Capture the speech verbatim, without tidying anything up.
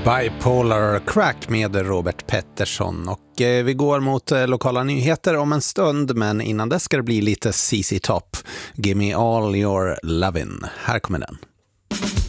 Bipolar Crack med Robert Pettersson. Och eh, vi går mot eh, lokala nyheter om en stund, men innan det ska det bli lite C C Top. Give me all your lovin'. Här kommer den.